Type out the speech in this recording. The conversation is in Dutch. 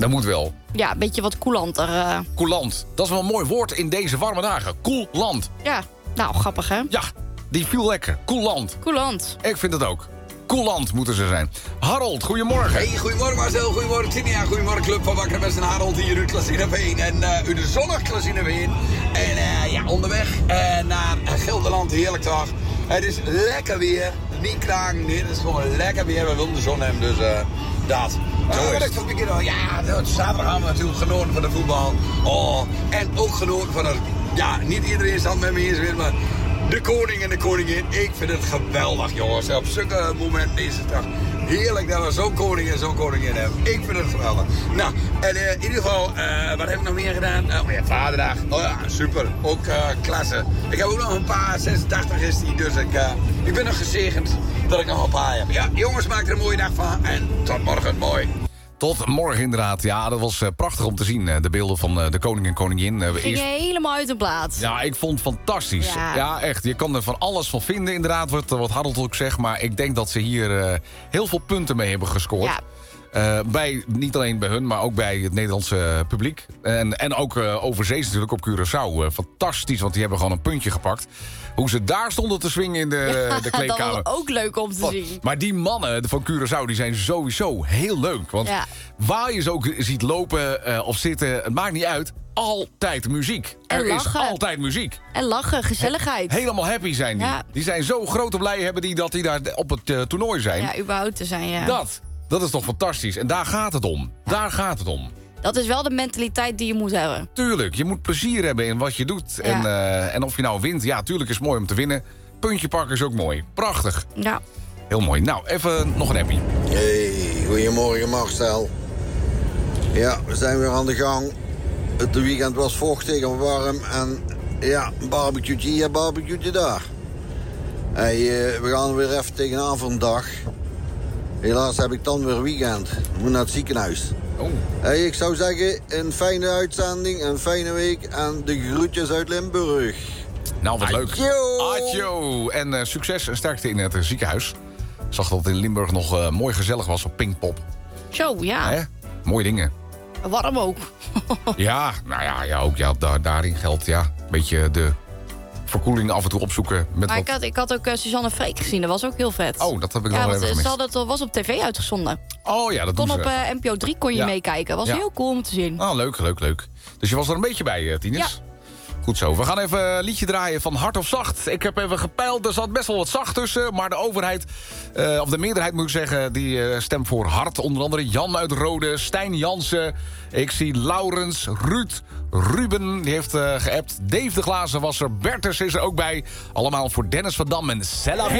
Dat moet wel. Ja, een beetje wat coulanter. Coulant. Dat is wel een mooi woord in deze warme dagen. Coulant. Ja, nou, grappig, hè? Ja, die viel lekker. Coulant. Coulant. Ik vind het ook. Coulant moeten ze zijn. Harold, goedemorgen. Hey, goedemorgen Marcel, goedemorgen Tinia, goedemorgen Club van Wakker Best en Harold hier uit Klassineveen. En uit de zonnig Klassineveen. En ja, onderweg naar Gelderland, heerlijk toch. Het is lekker weer, niet kraken, nee, het is gewoon lekker weer. We willen de zon hebben, dus dat. Zo is het. Ja, zaterdag gaan we natuurlijk genoten van de voetbal. Oh, en ook genoten van het, ja, niet iedereen zal het met me eens weer, maar de koning en de koningin. Ik vind het geweldig, jongens. Op zulke momenten is het toch heerlijk dat we zo'n koning en zo'n koningin hebben. Ik vind het geweldig. Nou, en in ieder geval, wat heb ik nog meer gedaan? Oh ja, Vaderdag. Oh ja, super. Ook klasse. Ik heb ook nog een paar, 86 is die, dus ik ben nog gezegend dat ik nog een paar heb. Ja, jongens, maak er een mooie dag van en tot morgen. Mooi. Tot morgen inderdaad. Ja, dat was prachtig om te zien. De beelden van de koning en koningin. Ging je helemaal uit de plaat. Ja, ik vond het fantastisch. Ja, echt. Je kan er van alles van vinden, inderdaad, wat Harold ook zegt. Maar ik denk dat ze hier heel veel punten mee hebben gescoord. Ja. Niet alleen bij hun, maar ook bij het Nederlandse publiek. En ook overzees natuurlijk op Curaçao. Fantastisch, want die hebben gewoon een puntje gepakt. Hoe ze daar stonden te swingen in de kleedkamer. Dat was ook leuk om te zien. Maar die mannen van Curaçao die zijn sowieso heel leuk. Want waar je ze ook ziet lopen of zitten, het maakt niet uit. Altijd muziek. En er lachen. is altijd muziek. En lachen, gezelligheid. Helemaal happy zijn die. Ja. Die zijn zo grote blij hebben dat die daar op het toernooi zijn. Ja, überhaupt te zijn, ja. Dat is toch fantastisch. En daar gaat het om. Daar gaat het om. Dat is wel de mentaliteit die je moet hebben. Tuurlijk, je moet plezier hebben in wat je doet. Ja. En of je nou wint, ja, tuurlijk is het mooi om te winnen. Puntje pakken is ook mooi. Prachtig. Ja. Heel mooi. Nou, even nog een appie. Hey, goedemorgen Marcel. Ja, we zijn weer aan de gang. Het weekend was vochtig en warm. En ja, een barbecue'tje hier, barbecue'tje daar. Hey, we gaan weer even tegenaan vandaag. Helaas heb ik dan weer weekend. Ik moet naar het ziekenhuis. Oh. Hey, ik zou zeggen, een fijne uitzending, een fijne week en de groetjes uit Limburg. Nou, wat leuk. Adjo! Adjo! En succes en sterkte in het ziekenhuis. Ik zag dat het in Limburg nog mooi gezellig was op Pinkpop. Zo, ja. Hè? Mooie dingen. Warm ook. Ja, nou ja, ook daarin geldt een beetje de verkoeling af en toe opzoeken. Met Maar wat... ik had ook Suzanne Freek gezien, dat was ook heel vet. Oh, dat heb ik nog ja, wel even gemist. het was op tv uitgezonden. Oh ja, dat doen Kon ze. op NPO 3 kon je meekijken. Was heel cool om te zien. Ah, leuk. Dus je was er een beetje bij, Tines? Ja. Goed zo. We gaan even een liedje draaien van Hard of Zacht. Ik heb even gepeild, er zat best wel wat zacht tussen. Maar de overheid, of de meerderheid moet ik zeggen, die stemt voor hard. Onder andere Jan uit Rode, Stijn Jansen. Ik zie Laurens, Ruud, Ruben, die heeft geappt. Dave de Glazenwasser, Bertus is er ook bij. Allemaal voor Dennis van Dam en Cella.